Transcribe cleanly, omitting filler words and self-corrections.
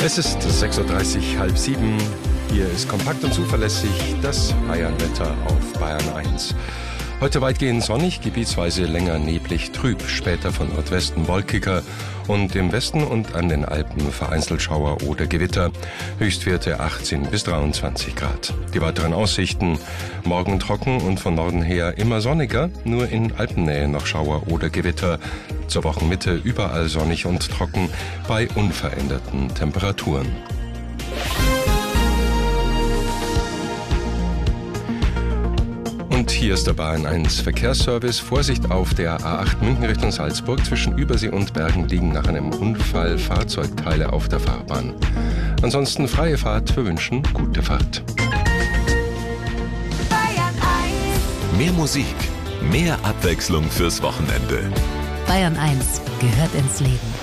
Es ist 6:30 Uhr, halb sieben. Hier ist kompakt und zuverlässig das Bayernwetter auf Bayern 1. Heute weitgehend sonnig, gebietsweise länger neblig, trüb, später von Nordwesten wolkiger und im Westen und an den Alpen vereinzelt Schauer oder Gewitter. Höchstwerte 18 bis 23 Grad. Die weiteren Aussichten: morgen trocken und von Norden her immer sonniger, nur in Alpennähe noch Schauer oder Gewitter. Zur Wochenmitte überall sonnig und trocken bei unveränderten Temperaturen. Und hier ist der Bayern 1 Verkehrsservice. Vorsicht auf der A8 München Richtung Salzburg. Zwischen Übersee und Bergen liegen nach einem Unfall Fahrzeugteile auf der Fahrbahn. Ansonsten freie Fahrt, wir wünschen gute Fahrt. Bayern 1. Mehr Musik, mehr Abwechslung fürs Wochenende. Bayern 1 gehört ins Leben.